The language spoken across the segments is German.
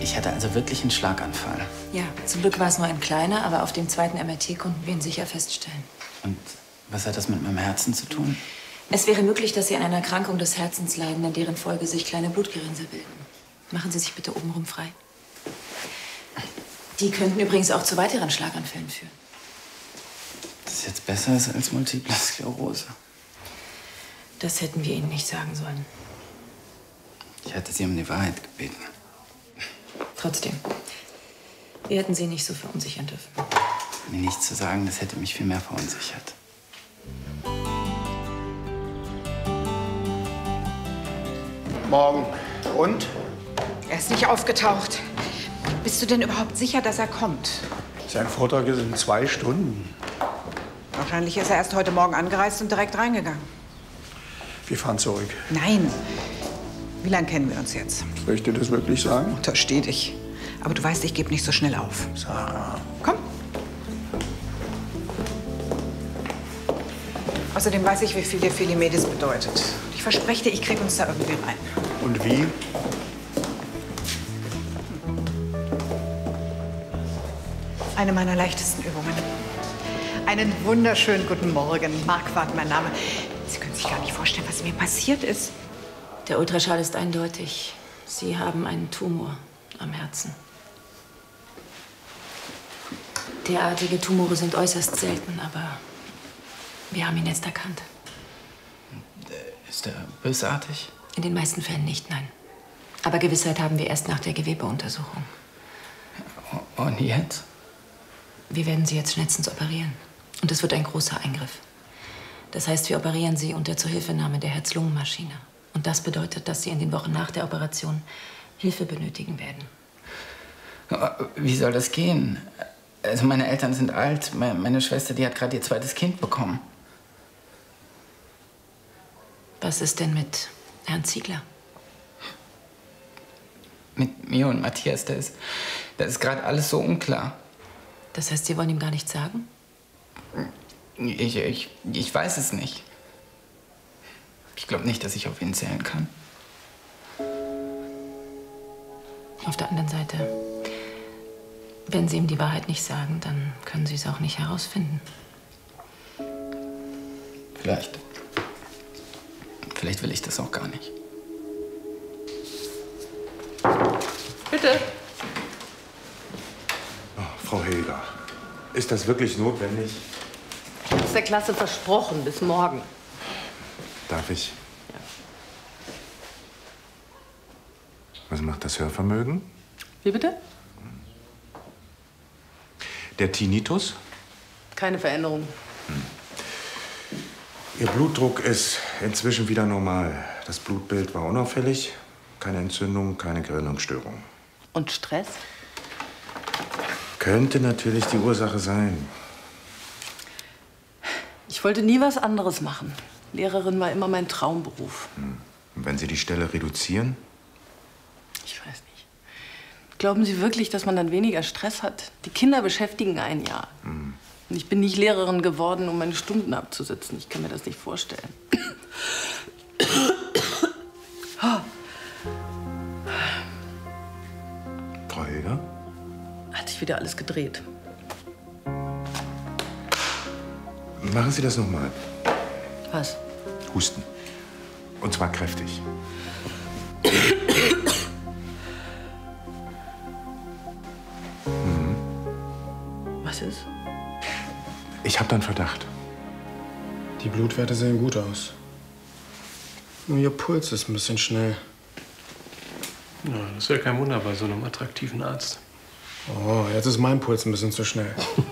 Ich hatte also wirklich einen Schlaganfall. Ja, zum Glück war es nur ein kleiner, aber auf dem zweiten MRT konnten wir ihn sicher feststellen. Und was hat das mit meinem Herzen zu tun? Es wäre möglich, dass Sie an einer Erkrankung des Herzens leiden, in deren Folge sich kleine Blutgerinnsel bilden. Machen Sie sich bitte obenrum frei. Die könnten übrigens auch zu weiteren Schlaganfällen führen. Das ist jetzt besser ist als Multiple Sklerose. Das hätten wir Ihnen nicht sagen sollen. Ich hatte Sie um die Wahrheit gebeten. Trotzdem, wir hätten Sie nicht so verunsichern dürfen. Mir nichts zu sagen, das hätte mich viel mehr verunsichert. Morgen. Und? Er ist nicht aufgetaucht. Bist du denn überhaupt sicher, dass er kommt? Sein Vortrag ist in 2 Stunden. Wahrscheinlich ist er erst heute Morgen angereist und direkt reingegangen. Wir fahren zurück. Nein. Wie lange kennen wir uns jetzt? Soll ich dir das wirklich sagen? Untersteh dich. Aber du weißt, ich gebe nicht so schnell auf. Sarah. Komm. Außerdem weiß ich, wie viel dir Philimedis bedeutet. Ich verspreche dir, ich kriege uns da irgendwie rein. Und wie? Eine meiner leichtesten Übungen. Einen wunderschönen guten Morgen. Marquardt, mein Name. Sie können sich gar nicht vorstellen, was mir passiert ist. Der Ultraschall ist eindeutig. Sie haben einen Tumor am Herzen. Derartige Tumore sind äußerst selten, aber wir haben ihn jetzt erkannt. Ist er bösartig? In den meisten Fällen nicht, nein. Aber Gewissheit haben wir erst nach der Gewebeuntersuchung. Und jetzt? Wir werden Sie jetzt schnellstens operieren. Und es wird ein großer Eingriff. Das heißt, wir operieren Sie unter Zuhilfenahme der Herz-Lungen-Maschine. Und das bedeutet, dass Sie in den Wochen nach der Operation Hilfe benötigen werden. Aber wie soll das gehen? Also meine Eltern sind alt. Meine Schwester, die hat gerade ihr zweites Kind bekommen. Was ist denn mit Herrn Ziegler? Mit mir und Matthias, da ist gerade alles so unklar. Das heißt, Sie wollen ihm gar nichts sagen? Ich weiß es nicht. Ich glaube nicht, dass ich auf ihn zählen kann. Auf der anderen Seite, wenn Sie ihm die Wahrheit nicht sagen, dann können Sie es auch nicht herausfinden. Vielleicht will ich das auch gar nicht. Bitte. Oh, Frau Hilger, ist das wirklich notwendig? Ich habe es der Klasse versprochen, bis morgen. Darf ich? Ja. Was macht das Hörvermögen? Wie bitte? Der Tinnitus? Keine Veränderung. Ihr Blutdruck ist inzwischen wieder normal. Das Blutbild war unauffällig. Keine Entzündung, keine Gerinnungsstörung. Und Stress? Könnte natürlich die Ursache sein. Ich wollte nie was anderes machen. Lehrerin war immer mein Traumberuf. Und wenn Sie die Stelle reduzieren? Ich weiß nicht. Glauben Sie wirklich, dass man dann weniger Stress hat? Die Kinder beschäftigen einen ja. Und ich bin nicht Lehrerin geworden, um meine Stunden abzusitzen. Ich kann mir das nicht vorstellen. Frau Hilger? Hat sich wieder alles gedreht. Machen Sie das noch mal. Was? Husten. Und zwar kräftig. Was ist? Ich habe da einen Verdacht. Die Blutwerte sehen gut aus. Nur Ihr Puls ist ein bisschen schnell. Ja, das ist ja kein Wunder bei so einem attraktiven Arzt. Oh, jetzt ist mein Puls ein bisschen zu schnell.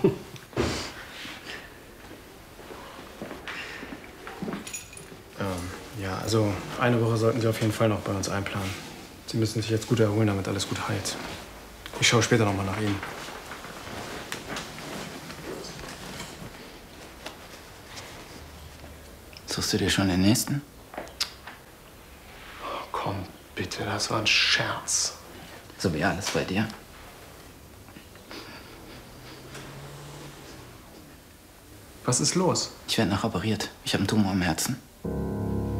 Ja, also eine Woche sollten Sie auf jeden Fall noch bei uns einplanen. Sie müssen sich jetzt gut erholen, damit alles gut heilt. Ich schaue später noch mal nach Ihnen. Suchst du dir schon den nächsten? Oh, komm, bitte, das war ein Scherz. So wie alles bei dir. Was ist los? Ich werde nachoperiert. Ich habe einen Tumor im Herzen.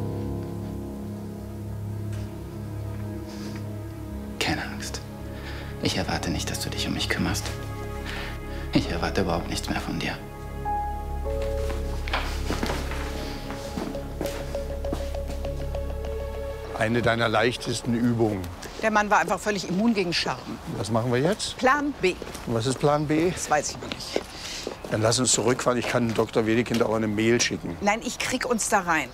Keine Angst. Ich erwarte nicht, dass du dich um mich kümmerst. Ich erwarte überhaupt nichts mehr von dir. Eine deiner leichtesten Übungen. Der Mann war einfach völlig immun gegen Scherben. Was machen wir jetzt? Plan B. Und was ist Plan B? Das weiß ich noch nicht. Dann lass uns zurückfahren. Ich kann Dr. Wedekind auch eine Mail schicken. Nein, ich krieg uns da rein.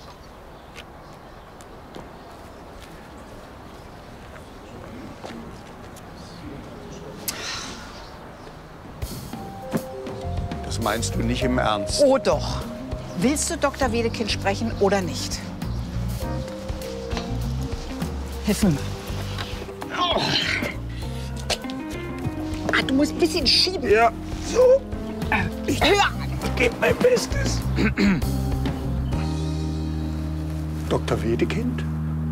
Das meinst du nicht im Ernst? Oh doch. Willst du Dr. Wedekind sprechen oder nicht? Hilf mir mal. Oh. Ah, du musst ein bisschen schieben. Ja, so. Ich gebe mein Bestes. Dr. Wedekind?